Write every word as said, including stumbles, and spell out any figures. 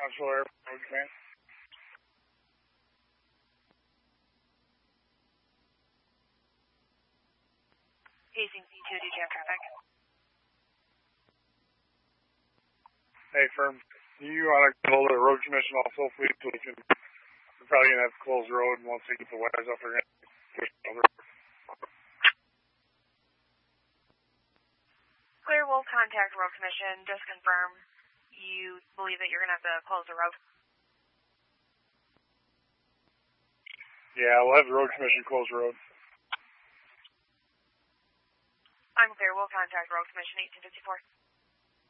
Consular Road Command. Pacing C two to jam traffic. Hey, firm. You want to hold the road commission also, please, so we can, we're probably going to have to close the road, and once we get the wires up, we're going to push it over. Clear, we'll contact Road Commission. Just confirm you believe that you're going to have to close the road. Yeah, we'll have the road commission close the road. I'm clear. We'll contact Road Commission eighteen fifty-four.